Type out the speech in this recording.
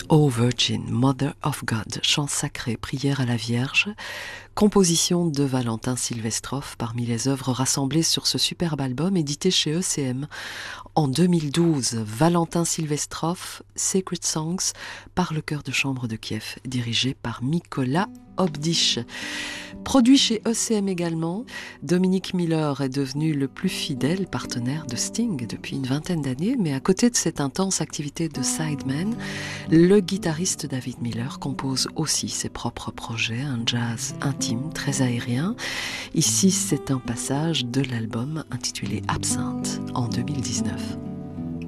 O Virgin, Mother of God, chant sacré, prière à la Vierge, composition de Valentin Silvestrov parmi les œuvres rassemblées sur ce superbe album édité chez ECM. En 2012, Valentin Silvestrov, Sacred Songs, par le chœur de chambre de Kiev, dirigé par Mikola Obdish. Produit chez ECM également, Dominic Miller est devenu le plus fidèle partenaire de Sting depuis une vingtaine d'années, mais à côté de cette intense activité de sideman, le guitariste David Miller compose aussi ses propres projets, un jazz intime, très aérien. Ici, c'est un passage de l'album intitulé Absinthe en 2019.